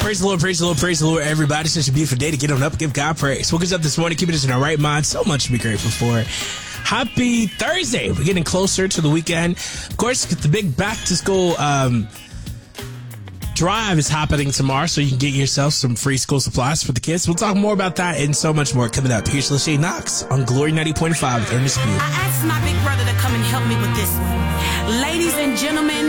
Praise the Lord, praise the Lord, praise the Lord, everybody. It's such a beautiful day to get on up and give God praise. Woke us up this morning, keeping us in our right mind. So much to be grateful for. Happy Thursday. We're getting closer to the weekend. Of course, the big back-to-school drive is happening tomorrow, so you can get yourself some free school supplies for the kids. We'll talk more about that and so much more coming up. Here's Lachey Knox on Glory 90.5 with Ernest Pugh. I asked my big brother to come and help me with this one. Ladies and gentlemen,